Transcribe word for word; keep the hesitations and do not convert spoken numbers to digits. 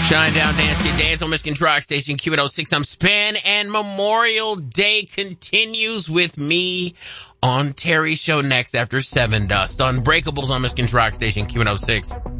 Shine down, dance, get dance on Michigan's Rock Station, Q one oh six. I'm Spin, and Memorial Day continues with me on Terry's show next after seven Dust. Unbreakables on Michigan's Rock Station, Q one oh six.